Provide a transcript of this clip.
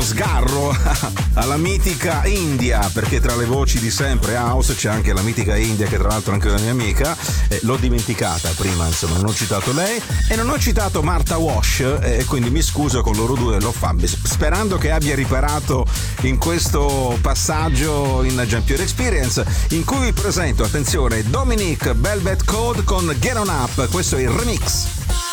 sgarro alla mitica India, perché tra le voci di sempre house c'è anche la mitica India, che tra l'altro è anche una mia amica. L'ho dimenticata prima, insomma, non ho citato lei e non ho citato Martha Wash, e quindi mi scuso con loro due, lo fa sperando che abbia riparato in questo passaggio in Jam Pure Experience, in cui vi presento, attenzione, Dominic Velvet Code con Get On Up. Questo è il remix.